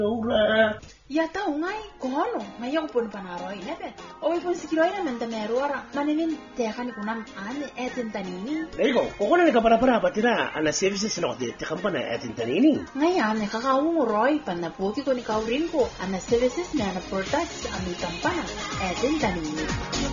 Ura. Ya tahu ngai kono ngayon pun panaroy nebe. O pun sikiroy na menta meruara manemin tekan kunam ane etin tanini. Ego, kokona ni kapara-para patira ana services na kote te kampana atin tanini. Ngayon ne kakawong roy panapuki ko ni kaurin ko ana services na na products ami kampana etin tanini.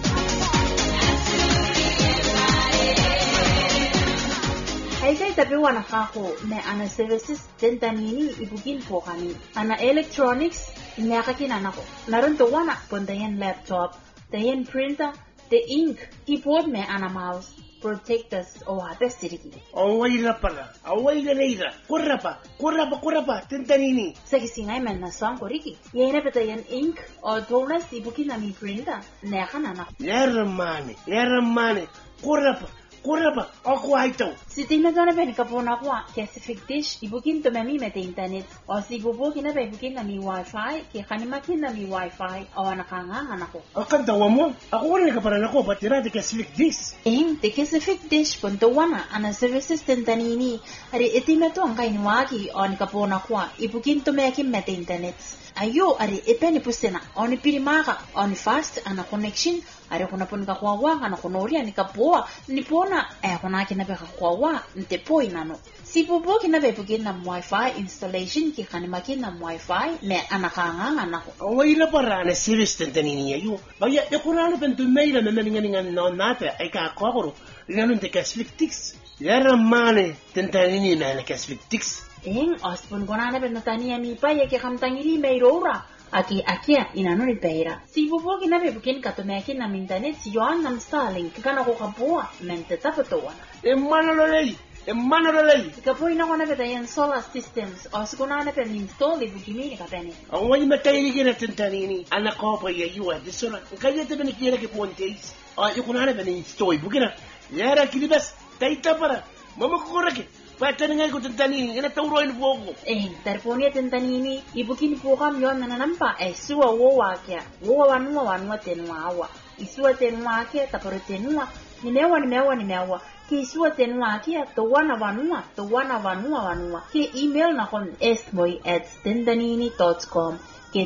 Ay tapi wana kako na ana services den tanini ibugin po kami. Ana electronics inakakin anako. Naroon to wana pondayan laptop, dayan printer, the ink, keyboard me ana mouse, protectors o hapes diriki. Awayla pala, awayla neira. Kurapa, tentanini. Sa kisingay man na song ko riki. Yan patayan ink o tonas ibugin nami printer, nakan anako. Neramane. Kurapa, ako aitaw. Si tingnan na ba ni kapona ko specific dish ibukin to mami mete internet o si bubukin na ba ibukin na mi wifi kaya kanimakin na mi wifi o nakangangan ako. Akan tawa mo, ako wala nakaparan ako patira de specific dish. The specific dish punto wana ana services tentanini ari itimeto ang kainwagi o ni kapona ko ibukin to mekin mete internet. Ayo ari ipeni pusena o ni pirimaka o ni fast ana connection ari kuna pun kakwawa ana kunoria ni kapoa ni pona kuna kinabe kakwawa nte poi nano si popo kinabe pugin na wifi installation ki kanimakin na wifi me anakanga anako Awayla para na service tentanini ayo baya de kurano pentu maila na ningan no nate ay kakakoro nganon de specific dish. Yaramane tentanini na specific dish. Ospun konana ben natani ami pa yake kamtangiri meirora aki akia inanoni peira si bubo kinabe bukin katomekin na internet si yoan nam Starlink kana ko kapua mente tapatowana Emano lolei. kapo ina kona betayan solar systems oskunana ben install ibukimi kapene Away matay gina tentanini ana ko pa yayuwa de sola kaya te ben kira ke pontes yukunana ben install bugina yara kilibas taita para mama ko korake Pataningay ko tentanini, ina tauroin po ko. Tarponia tentanini, ibukin po kam yon nananampa, suwa wowa kya, wowa wanwa tenwa awa, isua tenwa kya, taporo tenwa, nimewa, ki isua tenwa kya, towana wanwa, ki email na kon esmoy@tentanini.com, ki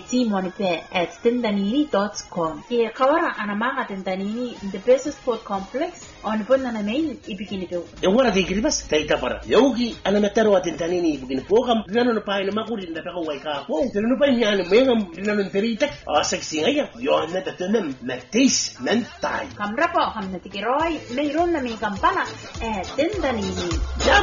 timonipe@tentanini.com, ki kawara anamanga tentanini, in the Peso Sport Complex, on pun na main ibigin ito. Wala di kiribas taita para. Yaugi ana metaro atentani bugin pokam dinano pa ina makuri na pa kawai ka. Oh, dinano pa niya ano mayam dinano terita. Sexy ngaya. Yo na tatunam matis mentai. Kamra po kam natikiroy mayroon na may kampana tentanini.